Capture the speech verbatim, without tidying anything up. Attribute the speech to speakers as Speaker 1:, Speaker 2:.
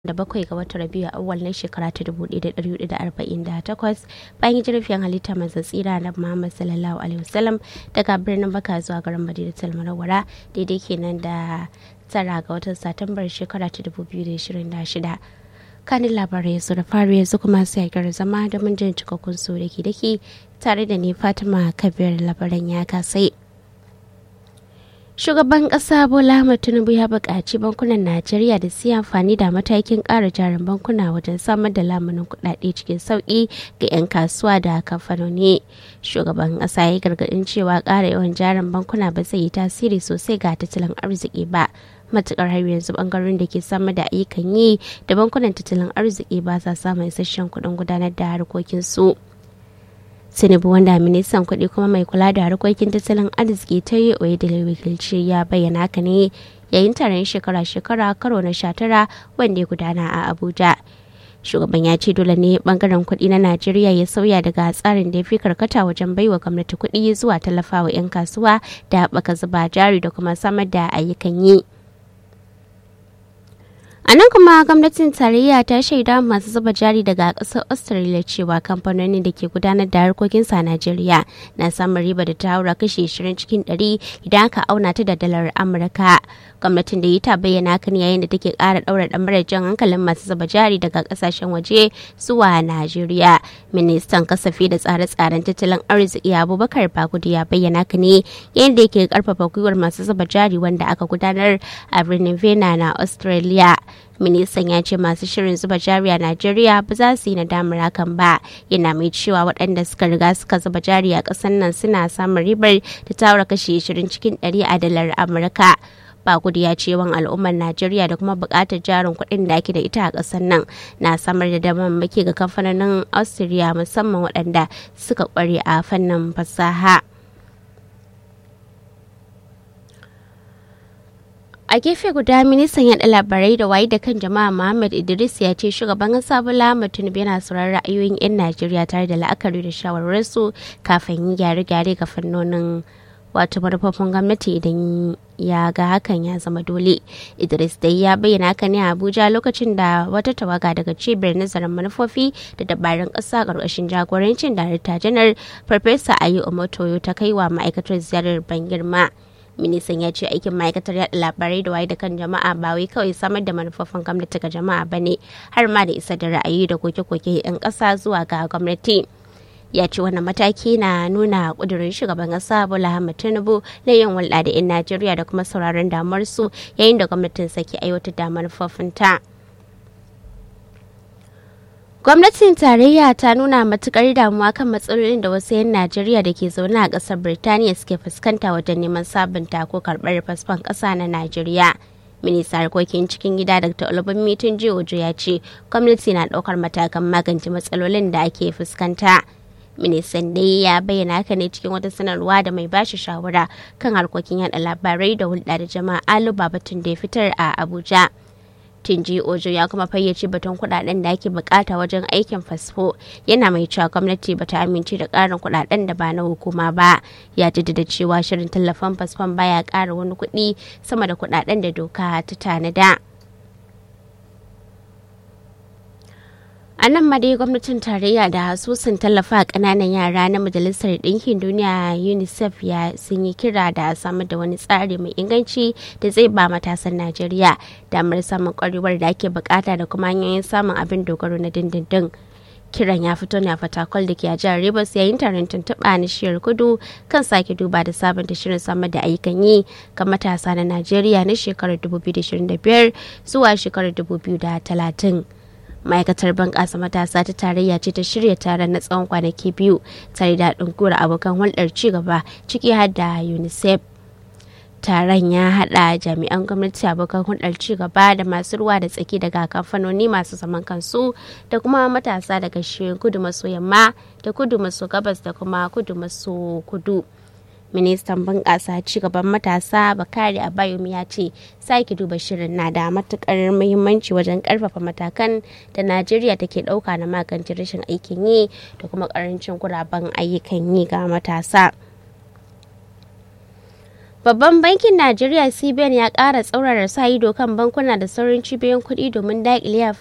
Speaker 1: da bakwai ga watan Rabiu awwal na shekara ta dubu ɗaya da ɗari hudu da arba'in da takwas bayan hijirar halitta manzon tsira na Muhammad sallallahu alaihi wasallam daga birnin Makka zuwa garin Madinatul Munawwara daidai kenan da tara ga watan Satumbar shekara ta dubu biyu da ashirin da shida. Kanin labarai su da fari yanzu kuma sai a zama da mun jin cikakkun su dake dake tare da ni Fatima Kabir labaran ya kasai. Shugaban ƙasa Bola Ahmed Tinubu ya buƙaci bankunan Najeriya da su yi amfani da matakin ƙara jarin bankuna wajen samar da lamunin kuɗaɗe cikin sauƙi ga 'yan kasuwa da kamfanoni. Shugaban ƙasa ya yi gargaɗin cewa ƙara yawan jarin bankuna ba zai yi tasiri sosai ga tattalin arziki ba. Matuƙar har yanzu ɓangaren da ke samar da ayyukan yi da bankunan tattalin arziki ba sa samun isasshen kuɗin gudanar da harkokinsu. Tinubu wanda ministan kuɗi kuma mai kula da harkokin tattalin arziki ta yi oyedele wakilci ya bayyana haka ne yayin taron shekara-shekara karo na sha tara wanda ya gudana a Abuja. Shugaban ya ce dole ne bangaren kuɗi na Najeriya ya sauya daga tsarin da ya fi karkata wajen baiwa gwamnati kuɗi zuwa tallafawa 'yan kasuwa da haɓaka zuba jari da kuma samar da ayyukan yi. A nan kuma gwamnatin tarayya ta shaida masu zuba jari daga ƙasar Australia cewa kamfanoni da ke gudanar da harkokinsa a Najeriya na samun riba da ta haura kashi ashirin cikin ɗari idan aka auna ta da dalar Amurka. Gwamnatin da yi ta bayyana hakan yayin da take ƙara ɗaura ɗamarar jan hankalin masu zuba jari daga ƙasashen waje zuwa Najeriya. Ministan kasafi da tsare-tsaren tattalin arziki Abubakar Bagudu ya bayyana haka ne yayin da yake ƙarfafa gwiwar masu zuba jari wanda aka gudanar a birnin Vienna na Australia. Ministan ya ce masu shirin zuba jari a Najeriya ba za su yi nadamar hakan ba. Yana mai cewa waɗanda suka riga suka zuba jari a ƙasar nan suna samun ribar da ta haura kashi ashirin cikin ɗari a dalar Amurka. Bagudu ya ce yawan al'ummar Najeriya da kuma buƙatar jarin kuɗin da ake da ita a ƙasar nan na samar da damammaki ga kamfanonin Austria musamman waɗanda suka ƙware a fannin fasaha. A gefe guda ministan yaɗa labarai da waye da kan jama'a Muhammad Idris ya ce shugaban ƙasa Bola Ahmed Tinubu yana sauraron ra'ayoyin 'yan Najeriya tare da la'akari da shawararsu kafin yi gyare-gyare ga fannonin wato manufofin gwamnati idan ya ga hakan ya zama dole. Idris dai ya bayyana haka ne a Abuja lokacin da wata tawaga daga cibiyar nazarin manufofi da dabarun ƙasa ƙarƙashin jagorancin Darakta Janar Farfesa Ayo Omotoyo ta kai wa ma'aikatar ziyarar ban girma. Ministan ya ce aikin ma'aikatar yaɗa labarai da waye da kan jama'a ba wai kawai samar da manufofin gwamnati ga jama'a ba ne har ma da isa da ra'ayi da koke-koke 'yan ƙasa zuwa ga gwamnati. Ya ce wannan mataki na nuna ƙudurin shugaban ƙasa Bola Ahmed Tinubu na yin hulɗa da 'yan Najeriya da kuma sauraron damuwarsu yayin da gwamnatin sake aiwatar da manufofinta. Gwamnatin tarayya ta nuna matukar damuwa kan matsalolin da wasu 'yan Najeriya da ke zaune a ƙasar Birtaniya suke fuskanta wajen neman sabunta ko karɓar fasfon ƙasa na Najeriya. Ministan harkokin cikin gida Doctor Olubunmi Tunji-Ojo ya ce gwamnati na ɗaukar matakan magance matsalolin da ake fuskanta. Ministan dai ya bayyana haka ne cikin wata sanarwa da mai bashi shawara kan harkokin yada labarai da hulɗa da jama'a Alu Babatun da ya fitar a Abuja. Tunji Ojo ya kuma fayyace batun kudaden da ake bukata wajen aikin fasfo yana mai cewa gwamnati bata amince da karin kudaden da ba na hukuma ba. Ya jaddada cewa shirin tallafin fasfon baya kara wani kuɗi sama da kudaden da doka ta tanada. A nan ma dai gwamnatin tarayya da asusun tallafa a ƙananan yara na Majalisar Ɗinkin Duniya UNICEF ya sun yi kira da samar da wani tsari mai inganci da zai ba matasan Najeriya damar samun ƙwarewar da ake bukata da kuma hanyoyin samun abin dogaro na dindindin. Kiran ya fito ne a Fatakwal da ke a jihar Rivers yayin taron tuntuɓa na shiyar kudu kan sake duba da sabunta shirin samar da ayyukan yi ga matasa na Najeriya na shekarar dubu biyu da ashirin da biyar zuwa shekarar dubu biyu da talatin. Ma'aikatar bunƙasa matasa ta tarayya ce ta shirya taron na tsawon kwanaki biyu tare da haɗin gwiwar abokan hulɗar cigaba ciki har da UNICEF. Taron ya haɗa jami'an gwamnati, abokan hulɗar cigaba da masu ruwa da tsaki daga kamfanoni masu zaman kansu da kuma matasa daga shirin kudu maso yamma da kudu maso gabas da kuma kudu maso kudu. Ministan bunƙasa cigaban matasa Bakari Abayomi ya ce sake duba shirin na da matukar muhimmanci wajen ƙarfafa matakan da Najeriya take ɗauka na magance rashin aikin yi da kuma ƙarancin guraben ayyukan yi ga matasa. Babban bankin Najeriya C B N ya ƙara tsaurara sa ido kan bankuna da sauran cibiyoyin kuɗi domin daƙile